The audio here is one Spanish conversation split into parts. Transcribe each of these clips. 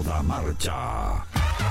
toda marcha.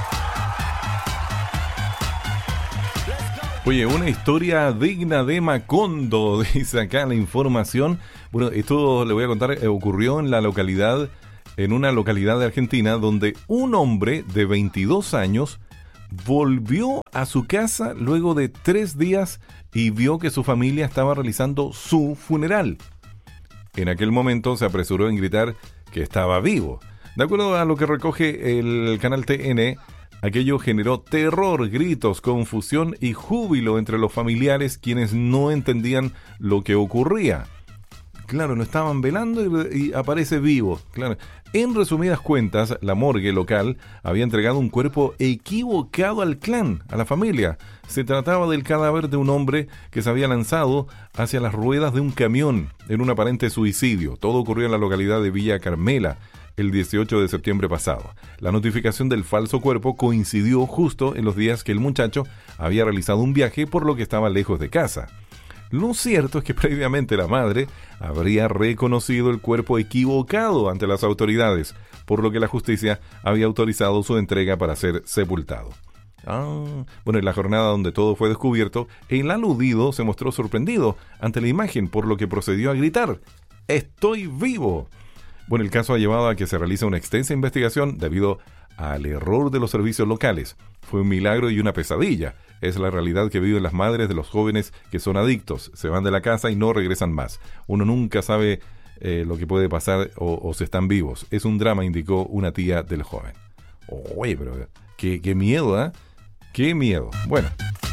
Oye, una historia digna de Macondo, dice acá la información. Bueno, esto le voy a contar, ocurrió en una localidad de Argentina, donde un hombre de 22 años volvió a su casa luego de 3 días y vio que su familia estaba realizando su funeral. En aquel momento se apresuró en gritar que estaba vivo. De acuerdo a lo que recoge el canal TN, aquello generó terror, gritos, confusión y júbilo entre los familiares, quienes no entendían lo que ocurría. Claro, no estaban velando y aparece vivo. Claro. En resumidas cuentas, la morgue local había entregado un cuerpo equivocado al clan, a la familia. Se trataba del cadáver de un hombre que se había lanzado hacia las ruedas de un camión en un aparente suicidio. Todo ocurrió en la localidad de Villa Carmela el 18 de septiembre pasado. La notificación del falso cuerpo coincidió justo en los días que el muchacho había realizado un viaje, por lo que estaba lejos de casa. Lo cierto es que previamente la madre habría reconocido el cuerpo equivocado ante las autoridades, por lo que la justicia había autorizado su entrega para ser sepultado. Bueno, en la jornada donde todo fue descubierto, el aludido se mostró sorprendido ante la imagen, por lo que procedió a gritar: ¡Estoy vivo! Bueno, el caso ha llevado a que se realice una extensa investigación debido al error de los servicios locales. Fue un milagro y una pesadilla. Es la realidad que viven las madres de los jóvenes que son adictos. Se van de la casa y no regresan más. Uno nunca sabe lo que puede pasar o si están vivos. Es un drama, indicó una tía del joven. Oye, pero qué miedo, ¿eh? ¡Qué miedo! Bueno,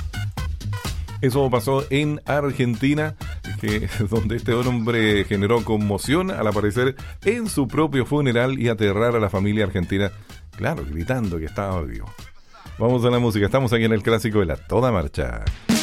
eso pasó en Argentina, donde este hombre generó conmoción al aparecer en su propio funeral y aterrar a la familia argentina, claro, gritando que estaba vivo. Vamos a la música, estamos aquí en el clásico de la Toda Marcha.